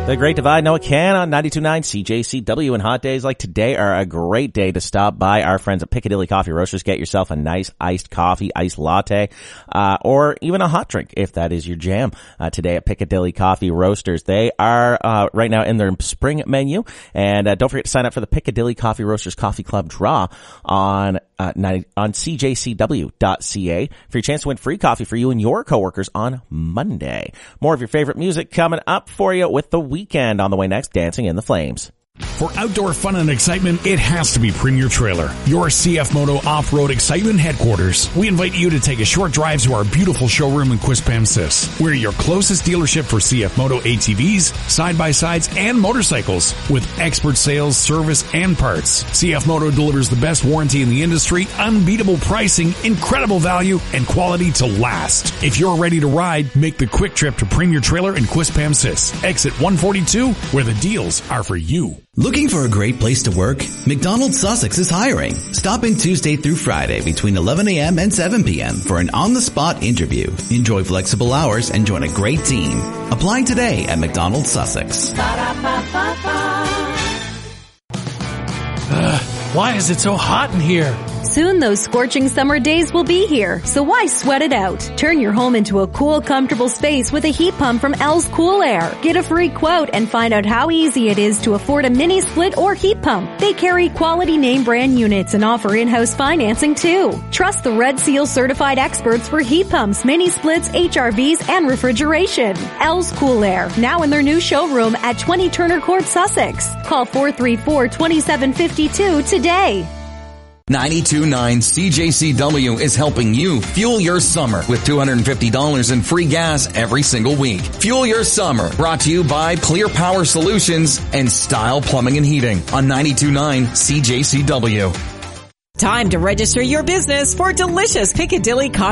The Great Divide, no it can on 92.9 CJCW, and hot days like today are a great day to stop by our friends at Piccadilly Coffee Roasters. Get yourself a nice iced coffee, iced latte, or even a hot drink if that is your jam. Today at Piccadilly Coffee Roasters, they are right now in their spring menu, and don't forget to sign up for the Piccadilly Coffee Roasters Coffee Club draw on CJCW.ca for your chance to win free coffee for you and your coworkers on Monday. More of your favorite music coming up for you with The Weekend on the way next, Dancing in the Flames. For outdoor fun and excitement, it has to be Premier Trailer, your CF Moto off-road excitement headquarters. We invite you to take a short drive to our beautiful showroom in Quispamsis. We're your closest dealership for CF Moto ATVs, side-by-sides, and motorcycles with expert sales, service, and parts. CF Moto delivers the best warranty in the industry, unbeatable pricing, incredible value, and quality to last. If you're ready to ride, make the quick trip to Premier Trailer in Quispamsis, exit 142, where the deals are for you. Looking for a great place to work? McDonald's Sussex is hiring. Stop in Tuesday through Friday between 11 a.m. and 7 p.m. for an on-the-spot interview. Enjoy flexible hours and join a great team. Apply today at McDonald's Sussex. Why is it so hot in here? Soon those scorching summer days will be here, so why sweat it out? Turn your home into a cool, comfortable space with a heat pump from L's Cool Air. Get a free quote and find out how easy it is to afford a mini split or heat pump. They carry quality name brand units and offer in-house financing too. Trust the Red Seal certified experts for heat pumps, mini splits, HRVs, and refrigeration. L's Cool Air, now in their new showroom at 20 Turner Court, Sussex. Call 434-2752 today. 92.9 CJCW is helping you fuel your summer with $250 in free gas every single week. Fuel your summer, brought to you by Clear Power Solutions and Style Plumbing and Heating on 92.9 CJCW. Time to register your business for delicious Piccadilly Coffee